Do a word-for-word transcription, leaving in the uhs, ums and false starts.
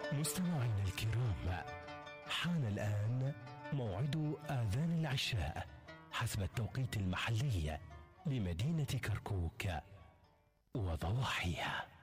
مستمعينا الكرام، حان الآن موعد آذان العشاء حسب التوقيت المحلي لمدينة كركوك وضواحيها.